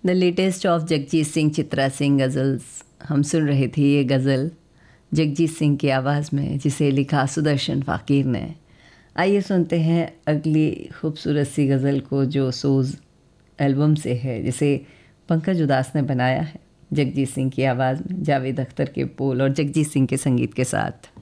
The latest of Jagjit Singh Chitra Singh ghazals. हम सुन रहे थे ये गज़ल जगजीत सिंह की आवाज़ में, जिसे लिखा सुदर्शन फ़ाकीर ने। आइए सुनते हैं अगली खूबसूरत सी गज़ल को, जो सोज़ एल्बम से है, जिसे पंकज उदास ने बनाया है जगजीत सिंह की आवाज़ में, जावेद अख्तर के बोल और जगजीत सिंह के संगीत के साथ।